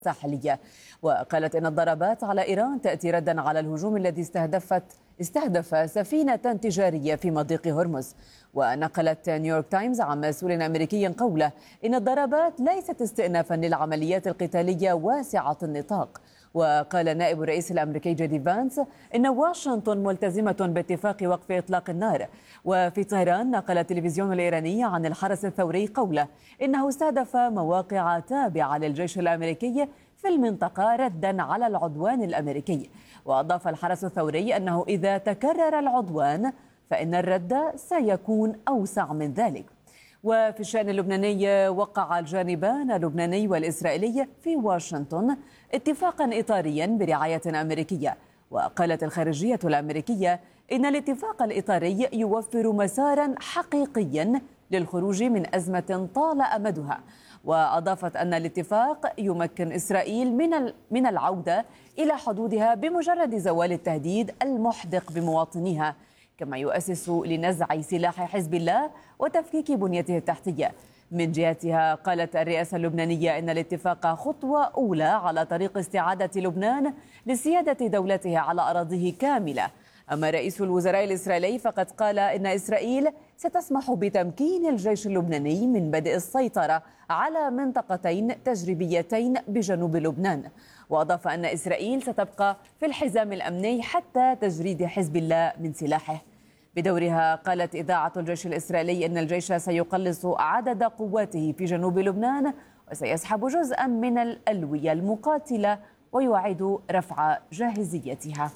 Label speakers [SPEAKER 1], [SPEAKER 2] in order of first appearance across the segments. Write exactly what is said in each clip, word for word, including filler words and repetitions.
[SPEAKER 1] الساحلية. وقالت إن الضربات على إيران تأتي ردا على الهجوم الذي استهدفت استهدف سفينة تجارية في مضيق هرمز. ونقلت نيويورك تايمز عن مسؤول أمريكي قوله إن الضربات ليست استئنافا للعمليات القتالية واسعة النطاق. وقال نائب الرئيس الأمريكي جي دي فانس إن واشنطن ملتزمة باتفاق وقف إطلاق النار. وفي طهران نقل التلفزيون الإيراني عن الحرس الثوري قوله إنه استهدف مواقع تابعة للجيش الأمريكي في المنطقة ردا على العدوان الأمريكي. وأضاف الحرس الثوري أنه إذا تكرر العدوان فإن الرد سيكون أوسع من ذلك. وفي الشأن اللبناني وقع الجانبان اللبناني والإسرائيلي في واشنطن اتفاقا إطاريا برعاية أمريكية. وقالت الخارجية الأمريكية إن الاتفاق الإطاري يوفر مسارا حقيقيا للخروج من أزمة طال أمدها. وأضافت أن الاتفاق يمكن إسرائيل من من العودة إلى حدودها بمجرد زوال التهديد المحدق بمواطنيها، كما يؤسس لنزع سلاح حزب الله وتفكيك بنيته التحتية. من جهتها قالت الرئاسة اللبنانية إن الاتفاق خطوة أولى على طريق استعادة لبنان لسيادة دولته على أراضيه كاملة. أما رئيس الوزراء الإسرائيلي فقد قال إن إسرائيل ستسمح بتمكين الجيش اللبناني من بدء السيطرة على منطقتين تجريبيتين بجنوب لبنان. وأضاف أن إسرائيل ستبقى في الحزام الأمني حتى تجريد حزب الله من سلاحه. بدورها قالت إذاعة الجيش الإسرائيلي إن الجيش سيقلص عدد قواته في جنوب لبنان وسيسحب جزءا من الألوية المقاتلة ويعيد رفع جاهزيتها.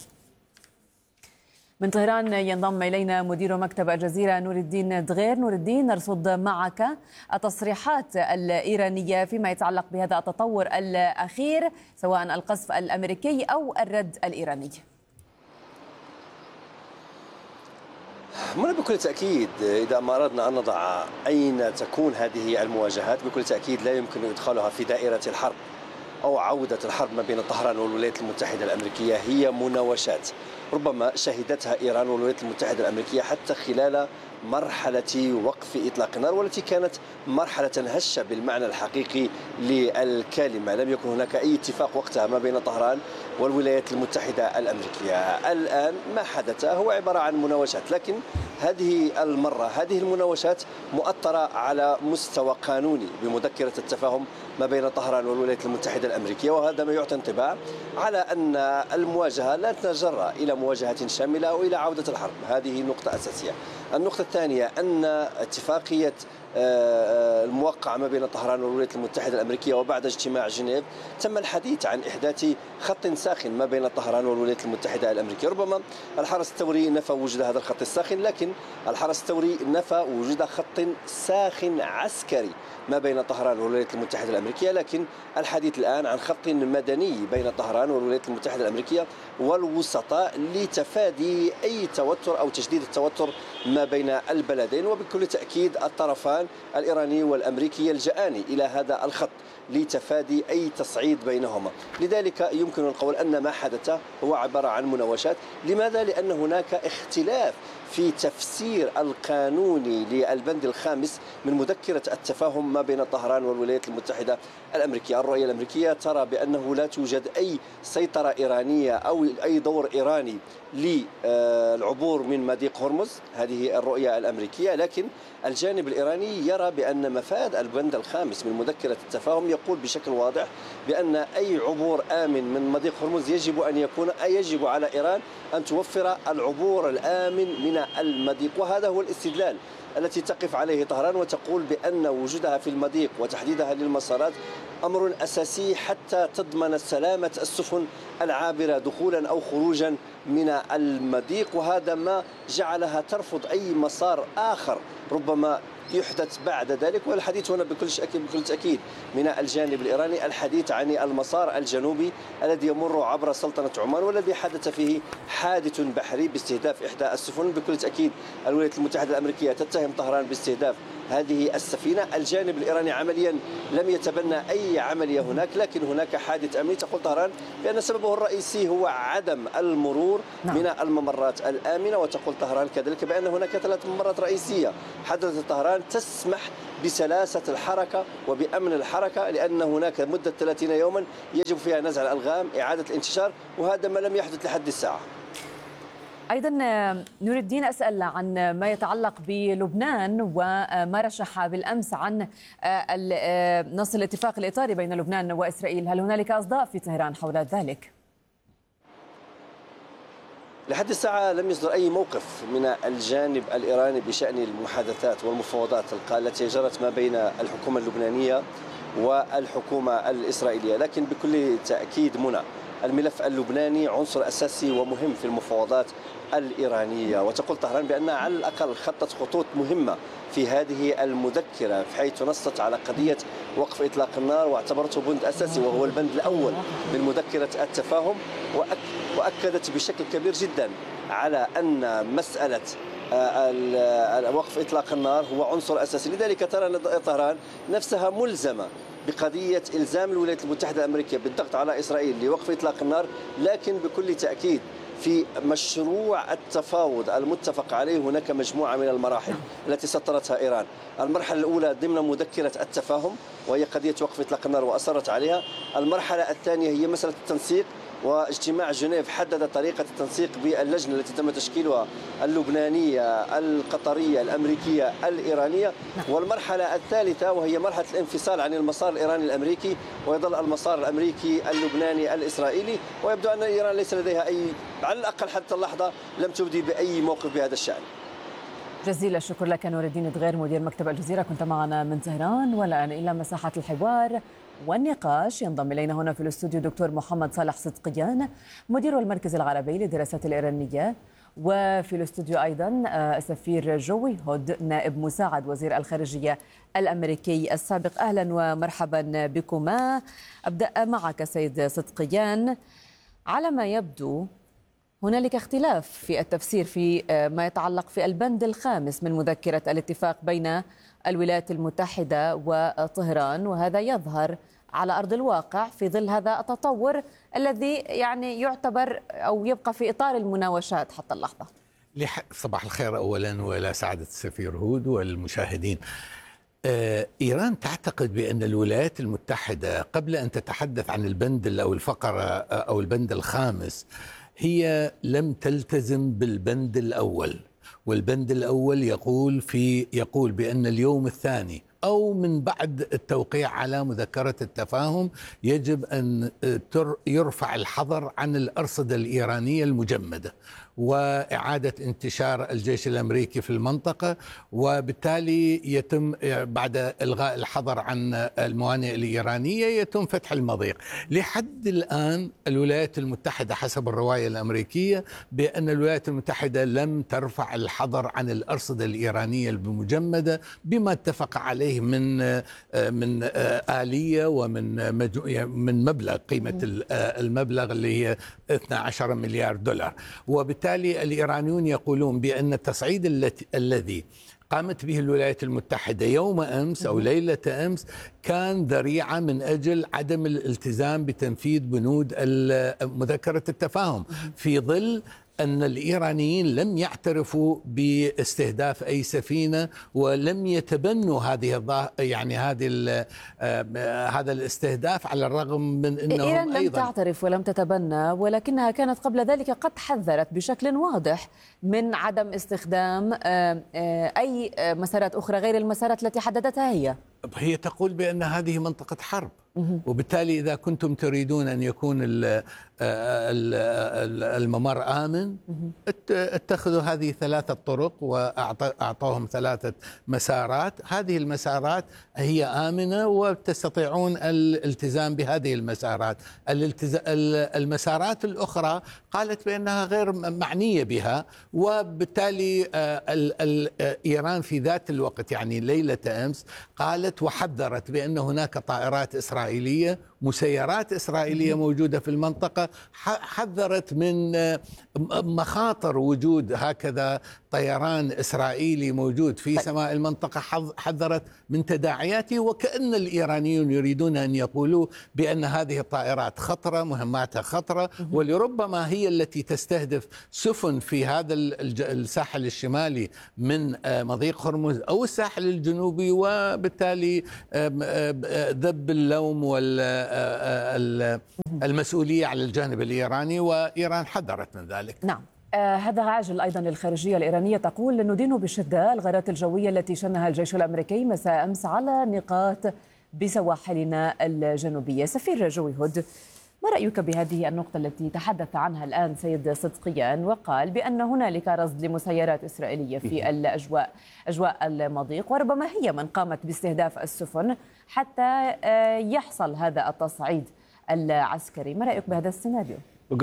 [SPEAKER 1] من طهران ينضم إلينا مدير مكتب الجزيرة نور الدين دغير. نور الدين، نرصد معك التصريحات الإيرانية فيما يتعلق بهذا التطور الأخير سواء القصف الأمريكي أو الرد الإيراني.
[SPEAKER 2] من بكل تأكيد إذا ما أردنا أن نضع أين تكون هذه المواجهات بكل تأكيد لا يمكن إدخالها في دائرة الحرب أو عودة الحرب ما بين طهران والولايات المتحدة الأمريكية. هي مناوشات ربما شهدتها إيران والولايات المتحدة الأمريكية حتى خلال مرحلة وقف إطلاق النار، والتي كانت مرحلة هشة بالمعنى الحقيقي للكلمة. لم يكن هناك أي اتفاق وقتها ما بين طهران والولايات المتحدة الأمريكية. الآن ما حدث هو عبارة عن مناوشات، لكن هذه المرة هذه المناوشات مؤطرة على مستوى قانوني بمذكرة التفاهم ما بين طهران والولايات المتحدة الأمريكية، وهذا ما يعطي انطباع على أن المواجهة لا تتجرأ إلى مواجهة شاملة أو إلى عودة الحرب. هذه نقطة أساسية. النقطة الثانية أن اتفاقية الموقعة ما بين طهران والولايات المتحدة الأمريكية وبعد اجتماع جنيف تم الحديث عن إحداث خط ساخن ما بين طهران والولايات المتحدة الأمريكية. ربما الحرس الثوري نفى وجود هذا الخط الساخن، لكن الحرس الثوري نفى وجود خط ساخن عسكري ما بين طهران والولايات المتحدة الأمريكية. لكن الحديث الآن عن خط مدني بين طهران والولايات المتحدة الأمريكية والوسطاء لتفادي أي توتر أو تشديد التوتر ما بين البلدين. وبكل تأكيد الطرفان الإيراني والأمريكي يلجأان إلى هذا الخط لتفادي أي تصعيد بينهما. لذلك يمكن القول أن ما حدث هو عبارة عن مناوشات. لماذا؟ لأن هناك اختلاف في تفسير القانوني للبند الخامس من مذكرة التفاهم ما بين طهران والولايات المتحدة الأمريكية. الرؤية الأمريكية ترى بأنه لا توجد أي سيطرة إيرانية أو أي دور إيراني للعبور من مضيق هرمز، هذه الرؤية الأمريكية. لكن الجانب الإيراني يرى بأن مفاد البند الخامس من مذكرة التفاهم يقول بشكل واضح بأن أي عبور آمن من مضيق هرمز يجب أن يكون أي يجب على إيران أن توفر العبور الآمن من المضيق. وهذا هو الاستدلال التي تقف عليه طهران وتقول بأن وجودها في المضيق وتحديدها للمسارات أمر أساسي حتى تضمن سلامة السفن العابرة دخولا أو خروجا من المضيق. وهذا ما جعلها ترفض أي مسار آخر ربما يحدث بعد ذلك. والحديث هنا بكل شكل بكل تأكيد من الجانب الإيراني الحديث عن المسار الجنوبي الذي يمر عبر سلطنة عمان والذي حدث فيه حادث بحري باستهداف إحدى السفن. بكل تأكيد الولايات المتحدة الأمريكية تتهم طهران باستهداف هذه السفينة. الجانب الإيراني عمليا لم يتبنى أي عملية هناك، لكن هناك حادث أمني. تقول طهران بأن سببه الرئيسي هو عدم المرور نعم. من الممرات الآمنة. وتقول طهران كذلك بأن هناك ثلاث ممرات رئيسية حددت طهران تسمح بسلاسة الحركة وبأمن الحركة، لأن هناك مدة ثلاثين يوما يجب فيها نزع الألغام، إعادة الانتشار، وهذا ما لم يحدث لحد الساعة.
[SPEAKER 1] أيضا نور الدين، أسأل عن ما يتعلق بلبنان وما رشح بالأمس عن نص الاتفاق الإطاري بين لبنان وإسرائيل. هل هنالك أصداء في طهران حول ذلك؟
[SPEAKER 2] لحد الساعة لم يصدر أي موقف من الجانب الإيراني بشأن المحادثات والمفاوضات التي جرت ما بين الحكومة اللبنانية والحكومة الإسرائيلية، لكن بكل تأكيد منى الملف اللبناني عنصر أساسي ومهم في المفاوضات الإيرانية. وتقول طهران بأنها على الأقل خطت خطوط مهمة في هذه المذكرة، حيث نصت على قضية وقف إطلاق النار واعتبرته بند أساسي وهو البند الأول من مذكرة التفاهم، وأكدت بشكل كبير جدا على أن مسألة وقف إطلاق النار هو عنصر أساسي. لذلك ترى طهران نفسها ملزمة بقضية إلزام الولايات المتحدة الأمريكية بالضغط على إسرائيل لوقف إطلاق النار، لكن بكل تأكيد في مشروع التفاوض المتفق عليه هناك مجموعة من المراحل التي سطرتها إيران. المرحلة الأولى ضمن مذكرة التفاهم وهي قضية وقف إطلاق النار وأصرت عليها. المرحلة الثانية هي مسألة التنسيق، واجتماع جنيف حدد طريقة التنسيق باللجنة التي تم تشكيلها اللبنانية القطرية الأمريكية الإيرانية. والمرحلة الثالثة وهي مرحلة الانفصال عن المسار الإيراني الأمريكي، ويظل المسار الأمريكي اللبناني الإسرائيلي، ويبدو أن إيران ليس لديها أي، على الأقل حتى اللحظة، لم تبدي بأي موقف بهذا الشأن.
[SPEAKER 1] جزيل الشكر لك نور الدين دغير مدير مكتب الجزيرة، كنت معنا من طهران. والآن إلى مساحة الحوار والنقاش. ينضم إلينا هنا في الاستوديو دكتور محمد صالح صدقيان مدير المركز العربي للدراسات الإيرانية، وفي الاستوديو أيضا السفير جوي هود نائب مساعد وزير الخارجية الأمريكي السابق. أهلا ومرحبا بكما. أبدأ معك سيد صدقيان. على ما يبدو هنالك اختلاف في التفسير في ما يتعلق في البند الخامس من مذكرة الاتفاق بين الولايات المتحدة وطهران، وهذا يظهر على أرض الواقع في ظل هذا التطور الذي يعني يعتبر أو يبقى في إطار المناوشات حتى اللحظة.
[SPEAKER 3] صباح الخير أولا وإلى سعادة السفير هود والمشاهدين. إيران تعتقد بأن الولايات المتحدة قبل أن تتحدث عن البند أو الفقرة أو البند الخامس هي لم تلتزم بالبند الأول، والبند الأول يقول في يقول بأن اليوم الثاني أو من بعد التوقيع على مذكرة التفاهم يجب أن يرفع الحظر عن الأرصدة الإيرانية المجمدة وإعادة انتشار الجيش الأمريكي في المنطقة، وبالتالي يتم بعد إلغاء الحظر عن الموانئ الإيرانية يتم فتح المضيق. لحد الآن الولايات المتحدة حسب الرواية الأمريكية بأن الولايات المتحدة لم ترفع الحظر عن الأرصدة الإيرانية المجمدة بما اتفق عليه من من آلية ومن من مبلغ قيمة المبلغ اللي هي اثني عشر مليار دولار. وبالتالي الإيرانيون يقولون بأن التصعيد الذي قامت به الولايات المتحدة يوم أمس أو ليلة أمس كان ذريعة من أجل عدم الالتزام بتنفيذ بنود مذكرة التفاهم، في ظل أن الإيرانيين لم يعترفوا باستهداف أي سفينة ولم يتبنوا هذه يعني هذه هذا الاستهداف، على الرغم من أنهم
[SPEAKER 1] إيران لم
[SPEAKER 3] أيضا
[SPEAKER 1] تعترف ولم تتبنى، ولكنها كانت قبل ذلك قد حذرت بشكل واضح من عدم استخدام أي مسارات أخرى غير المسارات التي حددتها هي.
[SPEAKER 3] هي تقول بأن هذه منطقة حرب، وبالتالي إذا كنتم تريدون أن يكون الممر آمن اتخذوا هذه ثلاثة طرق وأعطوهم ثلاثة مسارات. هذه المسارات هي آمنة وتستطيعون الالتزام بهذه المسارات. المسارات الأخرى قالت بأنها غير معنية بها، وبالتالي إيران في ذات الوقت يعني ليلة أمس قالت وحذرت بأن هناك طائرات إسرائيلية مسيرات إسرائيلية موجودة في المنطقة، حذرت من مخاطر وجود هكذا طيران إسرائيلي موجود في سماء المنطقة، حذرت من تداعياته، وكأن الإيرانيون يريدون أن يقولوا بأن هذه الطائرات خطرة، مهماتها خطرة، ولربما هي التي تستهدف سفن في هذا الساحل الشمالي من مضيق هرمز أو الساحل الجنوبي، وبالتالي ذب اللوم والمسؤولية على الجانب الإيراني، وإيران حذرت من ذلك.
[SPEAKER 1] نعم. آه هذا عاجل أيضا للخارجية الإيرانية، تقول ندين بشدة الغارات الجوية التي شنها الجيش الأمريكي مساء أمس على نقاط بسواحلنا الجنوبية. سفير جوي هود، ما رأيك بهذه النقطة التي تحدث عنها الآن سيد صدقيان، وقال بأن هنالك رصد لمسيرات إسرائيلية في الأجواء أجواء المضيق، وربما هي من قامت باستهداف السفن حتى يحصل هذا التصعيد العسكري. ما رأيك بهذا السيناريو؟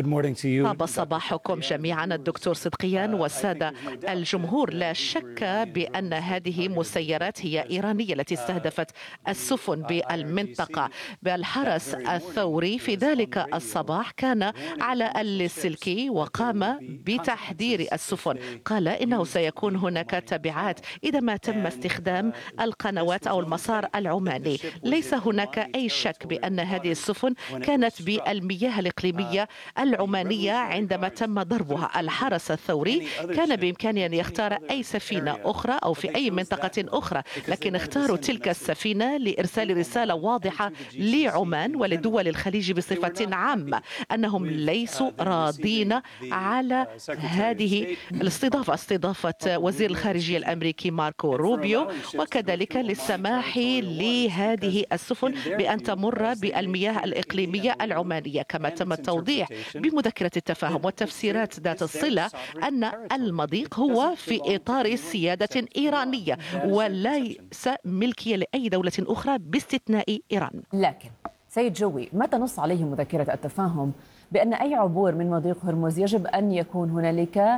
[SPEAKER 4] طاب صباحكم جميعا الدكتور صدقيان والسادة الجمهور. لا شك بأن هذه مسيرات هي إيرانية التي استهدفت السفن بالمنطقة. بالحرس الثوري في ذلك الصباح كان على اللاسلكي وقام بتحذير السفن، قال إنه سيكون هناك تبعات إذا ما تم استخدام القنوات أو المسار العماني. ليس هناك أي شك بأن هذه السفن كانت بالمياه الإقليمية العمانية عندما تم ضربها. الحرس الثوري كان بإمكانه أن يختار أي سفينة أخرى أو في أي منطقة أخرى، لكن اختاروا تلك السفينة لإرسال رسالة واضحة لعمان ولدول الخليج بصفة عامة أنهم ليسوا راضين على هذه الاستضافة، استضافة وزير الخارجية الأمريكي ماركو روبيو، وكذلك للسماح لهذه السفن بأن تمر بالمياه الإقليمية العمانية. كما تم التوضيح بمذكرة التفاهم والتفسيرات ذات الصلة أن المضيق هو في إطار سيادة إيرانية وليس ملكية لأي دولة أخرى باستثناء إيران.
[SPEAKER 1] لكن سيد جوي، ما تنص عليه مذكرة التفاهم بأن أي عبور من مضيق هرمز يجب أن يكون هنالك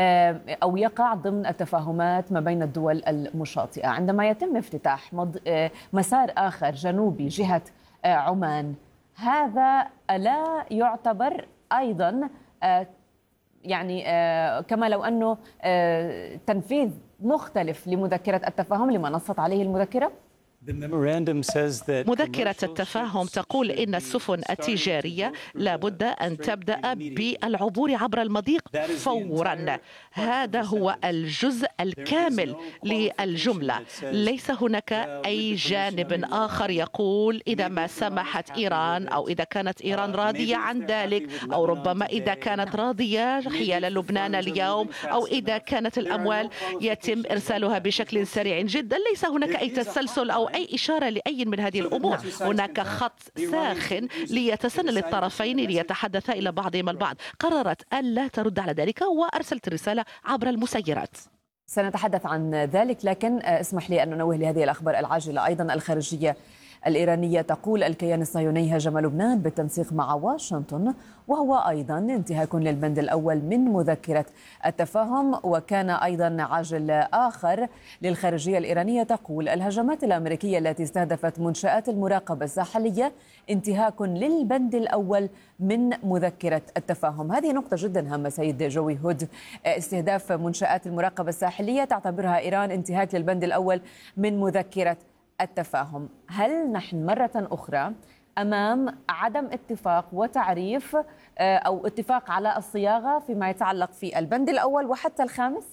[SPEAKER 1] أو يقع ضمن التفاهمات ما بين الدول المشاطئة. عندما يتم افتتاح مسار آخر جنوبي جهة عمان، هذا ألا يعتبر أيضا يعني كما لو أنه تنفيذ مختلف لمذكرة التفاهم لما نصت عليه المذكرة؟
[SPEAKER 4] مذكرة التفاهم تقول إن السفن التجارية لابد أن تبدأ بالعبور عبر المضيق فورا. هذا هو الجزء الكامل للجملة. ليس هناك أي جانب آخر يقول إذا ما سمحت إيران أو إذا كانت إيران راضية عن ذلك، أو ربما إذا كانت راضية حيال لبنان اليوم، أو إذا كانت الأموال يتم إرسالها بشكل سريع جدا. ليس هناك أي تسلسل أو أي إشارة لأي من هذه الأمور. هناك خط ساخن ليتسنى للطرفين ليتحدثا إلى بعضهما البعض. قررت ألا ترد على ذلك وأرسلت رسالة عبر المسيرات.
[SPEAKER 1] سنتحدث عن ذلك، لكن اسمح لي أن ننوه لهذه الأخبار العاجلة. أيضا الخارجية الإيرانية تقول الكيان الصهيوني هاجم لبنان بالتنسيق مع واشنطن، وهو أيضا انتهاك للبند الأول من مذكرة التفاهم. وكان أيضا عاجل آخر للخارجية الإيرانية تقول الهجمات الأمريكية التي استهدفت منشآت المراقبة الساحلية انتهاك للبند الأول من مذكرة التفاهم. هذه نقطة جدا هامة سيد جوي هود. استهداف منشآت المراقبة الساحلية تعتبرها إيران انتهاك للبند الأول من مذكرة التفاهم. هل نحن مرة أخرى أمام عدم اتفاق وتعريف أو اتفاق على الصياغة فيما يتعلق في البند الأول وحتى الخامس؟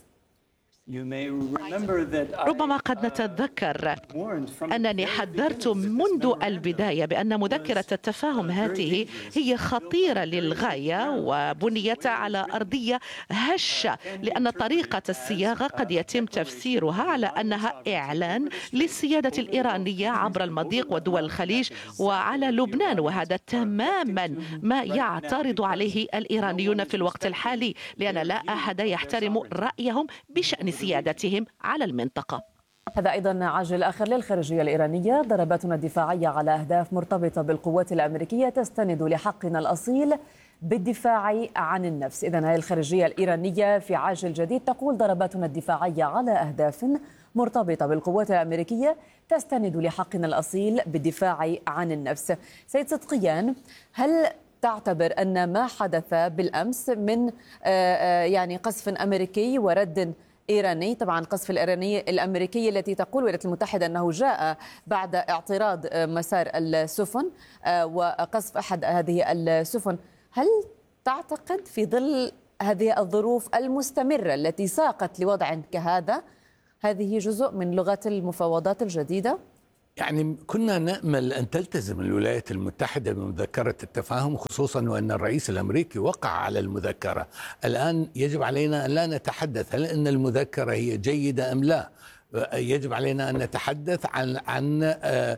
[SPEAKER 4] ربما قد نتذكر أنني حذرت منذ البداية بأن مذكرة التفاهم هذه هي خطيرة للغاية وبنيت على أرضية هشة، لأن طريقة الصياغة قد يتم تفسيرها على أنها إعلان للسيادة الإيرانية عبر المضيق ودول الخليج وعلى لبنان، وهذا تماما ما يعترض عليه الإيرانيون في الوقت الحالي، لأن لا أحد يحترم رأيهم بشأن سيادتهم على المنطقة.
[SPEAKER 1] هذا أيضا عاجل آخر للخارجية الإيرانية. ضرباتنا الدفاعية على أهداف مرتبطة بالقوات الأمريكية تستند لحقنا الأصيل بالدفاع عن النفس. إذن هذه الخارجية الإيرانية في عاجل جديد تقول ضرباتنا الدفاعية على أهداف مرتبطة بالقوات الأمريكية تستند لحقنا الأصيل بالدفاع عن النفس. سيد صدقيان، هل تعتبر أن ما حدث بالأمس من يعني قصف أمريكي ورد إيراني، طبعا قصف الإيراني الأمريكي التي تقول الولايات المتحدة أنه جاء بعد اعتراض مسار السفن وقصف أحد هذه السفن، هل تعتقد في ظل هذه الظروف المستمرة التي ساقت لوضع كهذا هذه جزء من لغة المفاوضات الجديدة؟
[SPEAKER 3] يعني كنا نأمل أن تلتزم الولايات المتحدة بمذكرة التفاهم، خصوصا وأن الرئيس الأمريكي وقع على المذكرة. الآن يجب علينا أن لا نتحدث هل أن المذكرة هي جيدة أم لا، يجب علينا أن نتحدث عن عن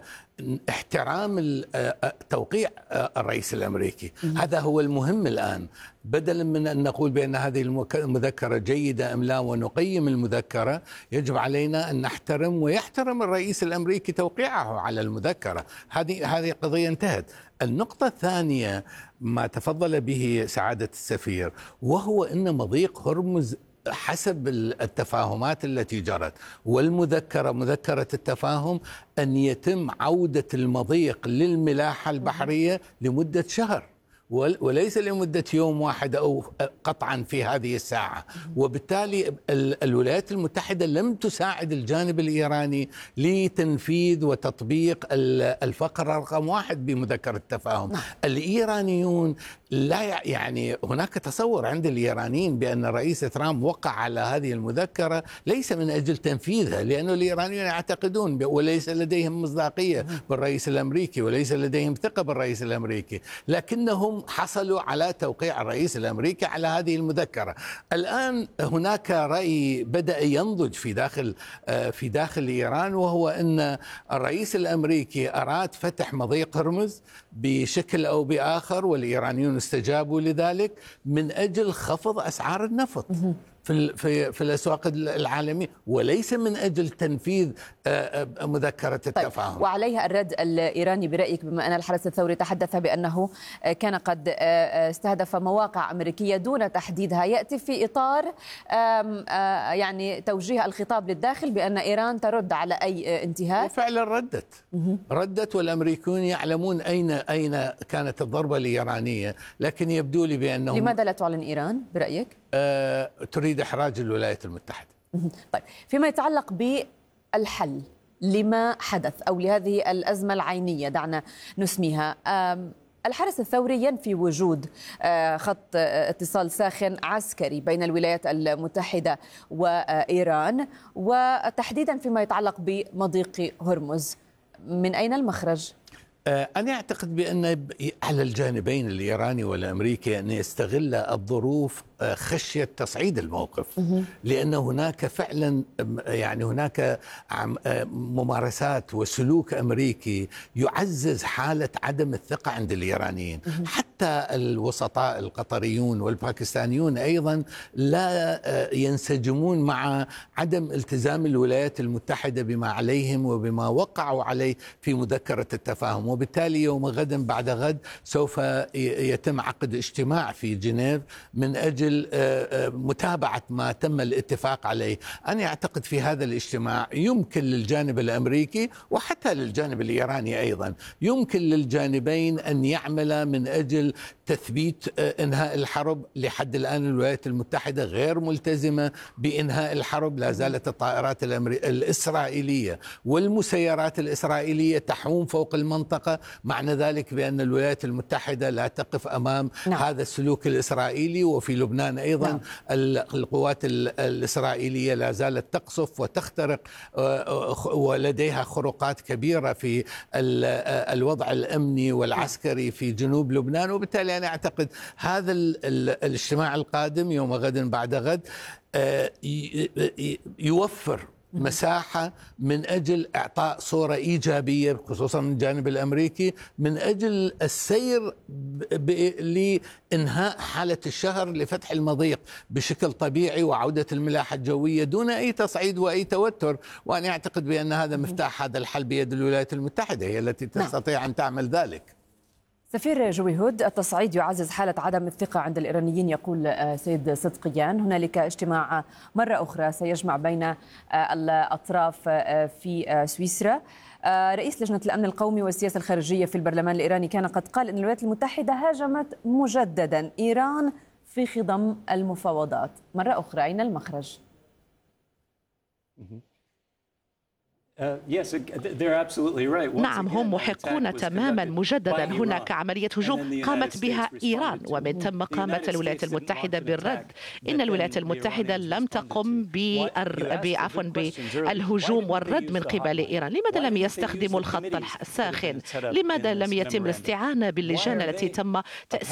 [SPEAKER 3] احترام توقيع الرئيس الأمريكي. هذا هو المهم الآن، بدلا من أن نقول بأن هذه المذكرة جيدة أم لا ونقيم المذكرة، يجب علينا أن نحترم ويحترم الرئيس الأمريكي توقيعه على المذكرة. هذه هذه قضية انتهت. النقطة الثانية ما تفضل به سعادة السفير، وهو أن مضيق هرمز حسب التفاهمات التي جرت والمذكرة مذكرة التفاهم أن يتم عودة المضيق للملاحة البحرية لمدة شهر وليس لمدة يوم واحد أو قطعا في هذه الساعة. وبالتالي الولايات المتحدة لم تساعد الجانب الإيراني لتنفيذ وتطبيق الفقرة رقم واحد بمذكرة التفاهم. الإيرانيون لا يعني هناك تصور عند الإيرانيين بأن الرئيس ترامب وقع على هذه المذكرة ليس من أجل تنفيذها، لأن الإيرانيون يعتقدون وليس لديهم مصداقية بالرئيس الأمريكي وليس لديهم ثقة بالرئيس الأمريكي، لكنهم حصلوا على توقيع الرئيس الأمريكي على هذه المذكرة. الآن هناك رأي بدأ ينضج في داخل في داخل إيران، وهو أن الرئيس الأمريكي أراد فتح مضيق هرمز بشكل أو بآخر، والإيرانيون استجابوا لذلك من أجل خفض أسعار النفط في في في الأسواق العالمية، وليس من أجل تنفيذ مذكرة التفاهم.
[SPEAKER 1] طيب، وعليها الرد الإيراني برأيك، بما أن الحرس الثوري تحدث بأنه كان قد استهدف مواقع أمريكية دون تحديدها، يأتي في إطار يعني توجيه الخطاب للداخل بأن إيران ترد على أي انتهاك؟
[SPEAKER 3] وفعلا ردت ردت والأمريكيون يعلمون أين أين كانت الضربة الإيرانية، لكن يبدو لي بأنهم.
[SPEAKER 1] لماذا لا تعلن إيران برأيك؟
[SPEAKER 3] أه تريد إحراج الولايات المتحدة.
[SPEAKER 1] طيب، فيما يتعلق بالحل لما حدث أو لهذه الأزمة العينية دعنا نسميها، الحرس الثوري ينفي وجود خط اتصال ساخن عسكري بين الولايات المتحدة وإيران، وتحديدا فيما يتعلق بمضيق هرمز. من أين المخرج؟
[SPEAKER 3] أنا أعتقد بأن على الجانبين الإيراني والأمريكي أن يستغل الظروف خشية تصعيد الموقف، لأن هناك فعلا يعني هناك ممارسات وسلوك أمريكي يعزز حالة عدم الثقة عند الإيرانيين. حتى الوسطاء القطريون والباكستانيون أيضا لا ينسجمون مع عدم التزام الولايات المتحدة بما عليهم وبما وقعوا عليه في مذكرة التفاهم، وبالتالي يوم غد بعد غد سوف يتم عقد اجتماع في جنيف من أجل متابعة ما تم الاتفاق عليه. أنا أعتقد في هذا الاجتماع يمكن للجانب الأمريكي وحتى للجانب الإيراني أيضا، يمكن للجانبين أن يعمل من أجل تثبيت إنهاء الحرب. لحد الآن الولايات المتحدة غير ملتزمة بإنهاء الحرب، لا زالت الطائرات الإسرائيلية والمسيرات الإسرائيلية تحوم فوق المنطقة، معنى ذلك بأن الولايات المتحدة لا تقف أمام نعم. هذا السلوك الإسرائيلي. وفي لبنان أيضا نعم. القوات الإسرائيلية لا زالت تقصف وتخترق ولديها خروقات كبيرة في الوضع الأمني والعسكري في جنوب لبنان. وبالتالي أنا أعتقد هذا الاجتماع القادم يوم غد بعد غد يوفر مساحة من أجل إعطاء صورة إيجابية خصوصا من الجانب الأمريكي من أجل السير لإنهاء حالة الشهر لفتح المضيق بشكل طبيعي وعودة الملاحة الجوية دون أي تصعيد وأي توتر. وأنا أعتقد بأن هذا مفتاح هذا الحل بيد الولايات المتحدة، هي التي تستطيع أن تعمل ذلك.
[SPEAKER 1] سفير جوي هود، التصعيد يعزز حالة عدم الثقة عند الإيرانيين، يقول سيد صدقيان. هنالك اجتماع مرة أخرى سيجمع بين الأطراف في سويسرا. رئيس لجنة الأمن القومي والسياسة الخارجية في البرلمان الإيراني كان قد قال أن الولايات المتحدة هاجمت مجددا إيران في خضم المفاوضات. مرة أخرى، أين المخرج؟
[SPEAKER 4] نعم، هم محقون تماما. مجددا هناك عملية هجوم قامت بها إيران، ومن ثم قامت الولايات المتحدة بالرد. إن الولايات المتحدة لم تقم بعفوا بالهجوم والرد من قبل إيران. لماذا لم يستخدموا الخط الساخن؟ لماذا لم يتم الاستعانة باللجان التي تم تأسيسها